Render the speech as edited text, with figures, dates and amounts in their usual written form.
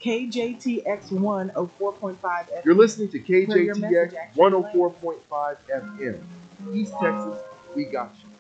KJTX 104.5 FM. You're listening to Hear your message, KJTX Action Lane. 104.5 FM. East Texas, we got you.